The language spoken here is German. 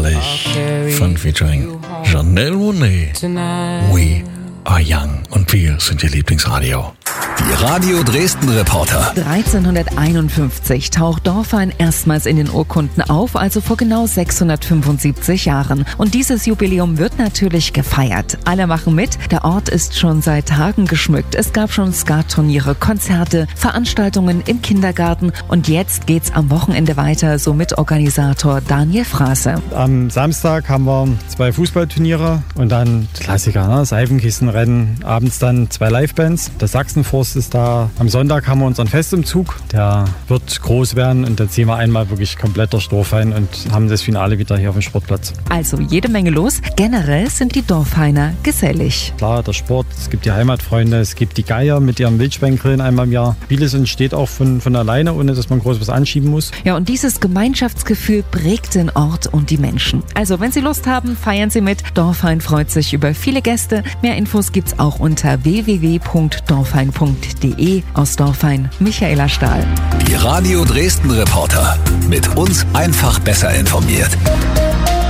herrlich. Fun featuring Janelle Monáe. We are young. Und wir sind Ihr Lieblingsradio. Die Radio Dresden Reporter. 1351 taucht Dorfhain erstmals in den Urkunden auf, also vor genau 675 Jahren. Und dieses Jubiläum wird natürlich gefeiert. Alle machen mit. Der Ort ist schon seit Tagen geschmückt. Es gab schon Skatturniere, Konzerte, Veranstaltungen im Kindergarten. Und jetzt geht's am Wochenende weiter, so mit Organisator Daniel Frase. Am Samstag haben wir 2 Fußballturniere und dann Klassiker, ne? Seifenkistenrennen. Abends dann 2 Livebands. Der Sachsenforst ist da. Am Sonntag haben wir unseren Festumzug. Der wird groß werden und da ziehen wir einmal wirklich komplett durch Dorfhain und haben das Finale wieder hier auf dem Sportplatz. Also jede Menge los. Generell sind die Dorfhainer gesellig. Klar, der Sport, es gibt die Heimatfreunde, es gibt die Geier mit ihren Wildschweingrillen einmal im Jahr. Vieles entsteht auch von alleine, ohne dass man groß was anschieben muss. Ja, und dieses Gemeinschaftsgefühl prägt den Ort und die Menschen. Also wenn Sie Lust haben, feiern Sie mit. Dorfhain freut sich über viele Gäste. Mehr Infos gibt's auch unter www.dorfhain.de. Aus Dorfhain, Michaela Stahl. Die Radio Dresden Reporter. Mit uns einfach besser informiert.